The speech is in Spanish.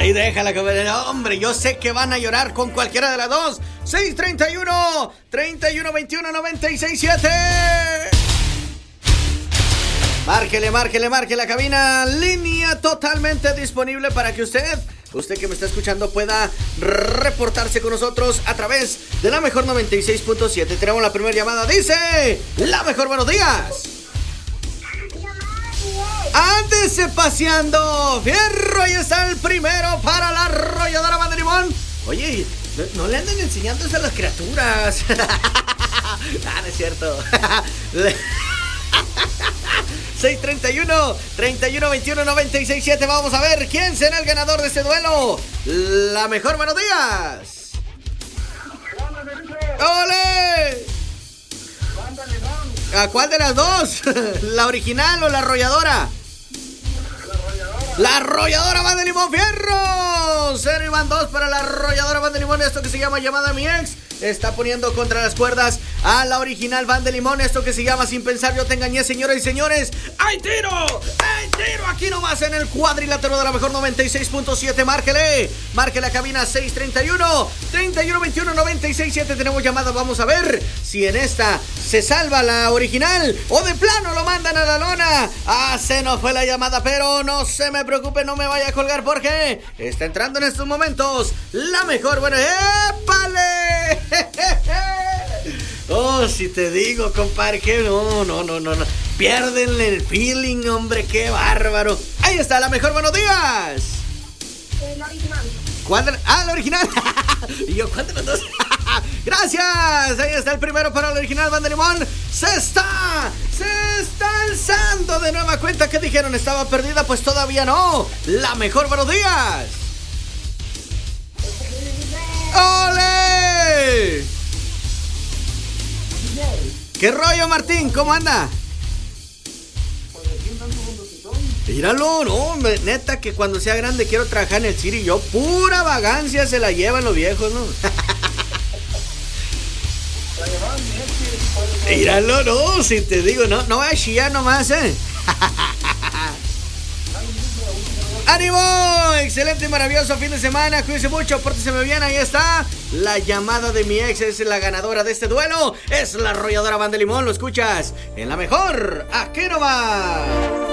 Y déjala que me... Hombre, yo sé que van a llorar con cualquiera de las dos. 631-3121-967. Marque la cabina. Línea totalmente disponible para que usted que me está escuchando pueda reportarse con nosotros a través de la mejor 96.7. Tenemos la primera llamada. Dice la mejor, buenos días. Ándese paseando, fierro, ahí está el primero para la arrolladora Banda Limón. Oye, no le anden enseñando eso a las criaturas. No es cierto. 631-3121-967. Vamos a ver quién será el ganador de este duelo. La mejor, buenos días. ¡Ole! ¿A cuál de las dos? ¿La original o la arrolladora? La arrolladora Banda Limón, fierro. 0 y van 2 para la arrolladora Banda Limón. Esto que se llama Llamada a mi ex está poniendo contra las cuerdas a la original Banda Limón. Esto que se llama Sin pensar yo te engañé, señoras y señores. ¡Hay tiro! ¡Hay tiro! Aquí nomás en el cuadrilátero de la mejor 96.7. Marque la cabina 631-3121-967. Tenemos llamada. Vamos a ver si en esta se salva la original o de plano lo mandan a la lona. Se nos fue la llamada, pero no se me preocupe, no me vaya a colgar porque está entrando en estos momentos la mejor. Bueno, ¡épale! Oh, si te digo, compadre, que no. Piérdenle el feeling, hombre, qué bárbaro. Ahí está la mejor, buenos días. La original. ¿Cuál? La original. Y yo, ¿cuál de los dos? Gracias. Ahí está el primero para la original Banda Limón. Se está alzando de nueva cuenta. ¿Qué dijeron? ¿Estaba perdida? Pues todavía no. La mejor, buenos días. ¡Ole! ¿Qué rollo, Martín? ¿Cómo anda? Míralo, no, neta que cuando sea grande quiero trabajar en el City. Yo, pura vagancia se la llevan los viejos, ¿no? Míralo, no, si te digo, no voy a chillar nomás, ¡Ánimo! Excelente y maravilloso fin de semana. Cuídense mucho, pórtense bien. Ahí está la llamada de mi ex. Es la ganadora de este duelo. Es la arrolladora Banda Limón. Lo escuchas en la mejor. Aquí nomás.